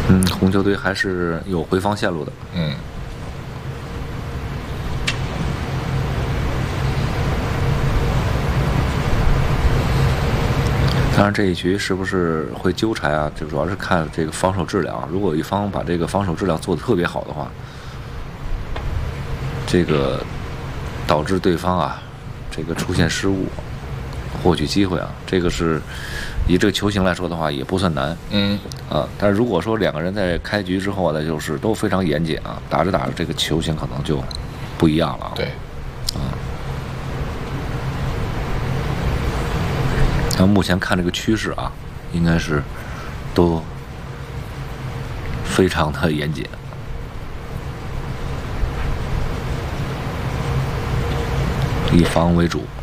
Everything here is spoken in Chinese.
红球队还是有回防线路的。当然，这一局是不是会纠缠啊？这主要是看这个防守质量。如果一方把这个防守质量做得特别好的话，这个导致对方啊，这个出现失误，获取机会啊，这个是以这个球型来说的话，也不算难。但是如果说两个人在开局之后呢，就是都非常严谨啊，打着打着这个球型可能就不一样了。 对。 像目前看这个趋势啊，应该是都非常的严谨。以防为主。